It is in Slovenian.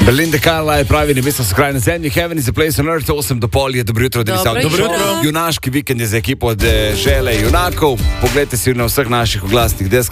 Belinda Carlisle pravi, nebesa so kraj na zemlji, heaven is a place on earth, 8 do pol je, dobro jutro, Denisov. Dobro jutro. Junaški vikend je za ekipo od Žele junakov. Poglejte si na vseh naših oglasnih deskah.